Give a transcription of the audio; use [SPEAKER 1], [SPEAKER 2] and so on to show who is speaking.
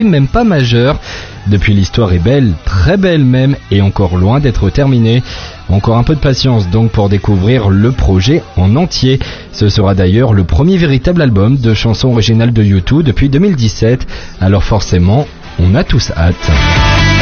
[SPEAKER 1] même pas majeur. Depuis, l'histoire est belle, très belle même, et encore loin d'être terminée. Encore un peu de patience donc pour découvrir le projet en entier. Ce sera d'ailleurs le premier véritable album de chansons originales de U2 depuis 2017. Alors forcément, on a tous hâte.